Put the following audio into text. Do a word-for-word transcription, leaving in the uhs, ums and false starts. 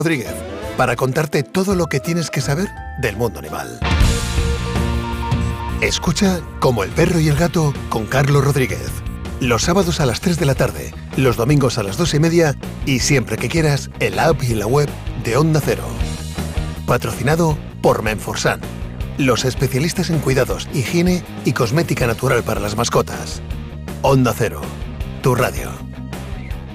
Rodríguez, para contarte todo lo que tienes que saber del mundo animal. Escucha Como el perro y el gato con Carlos Rodríguez. Los sábados a las tres de la tarde, los domingos a las dos y media y siempre que quieras en la app y en la web de Onda Cero. Patrocinado por Menforsan, los especialistas en cuidados, higiene y cosmética natural para las mascotas. Onda Cero, tu radio.